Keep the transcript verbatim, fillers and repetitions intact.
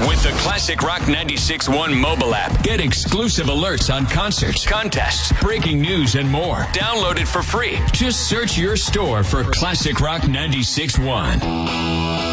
With the Classic Rock ninety-six point one mobile app, get exclusive alerts on concerts, contests, breaking news, and more. Download it for free. Just search your store for Classic Rock ninety-six point one.